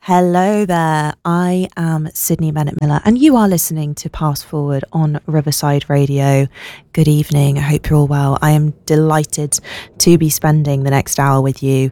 Hello there, I am Sydney Bennett Miller and you are listening to Pass Forward on Riverside Radio. Good evening, I hope you're all well. I am delighted to be spending the next hour with you.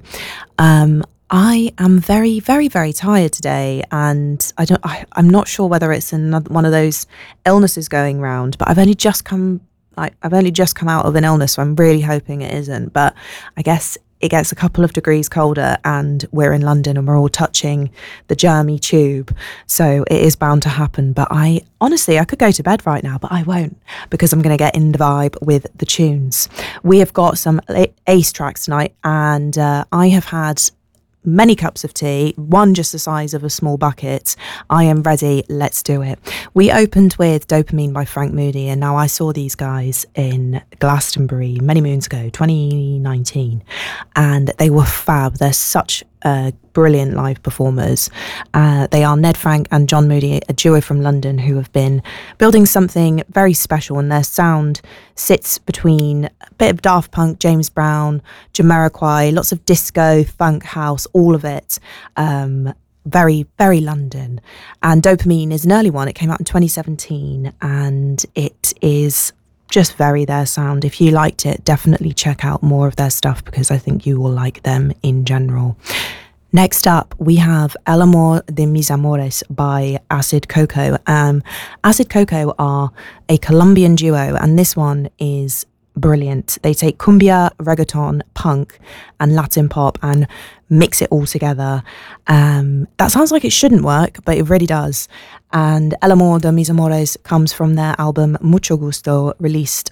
I am very, very, very tired today, and I'm not sure whether it's another one of those illnesses going round, but I've only just come out of an illness, so I'm really hoping it isn't. But I guess it gets a couple of degrees colder and we're in London and we're all touching the germy tube. So it is bound to happen. But I could go to bed right now, but I won't, because I'm going to get in the vibe with the tunes. We have got some ace tracks tonight, and I have had many cups of tea, one just the size of a small bucket. I am ready, let's do it. We opened with Dopamine by Frank Moody, and now I saw these guys in Glastonbury many moons ago, 2019, and they were fab. They're such brilliant live performers. They are Ned Frank and John Moody, a duo from London who have been building something very special, and their sound sits between a bit of Daft Punk, James Brown, Jamiroquai, lots of disco, funk, house, all of it. Very, very London. And Dopamine is an early one. It came out in 2017, and it is just very their sound. If you liked it, definitely check out more of their stuff, because I think you will like them in general. Next up, we have El Amor de Mis Amores by Acid Coco. Acid Coco are a Colombian duo, and this one is brilliant. They take cumbia, reggaeton, punk and Latin pop and mix it all together. That sounds like it shouldn't work, but it really does. And El Amor de Mis Amores comes from their album Mucho Gusto, released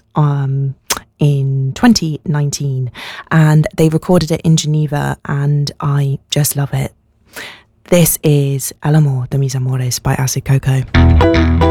in 2019, and they recorded it in Geneva, and I just love it. This is El Amor de Mis Amores by Acid Coco.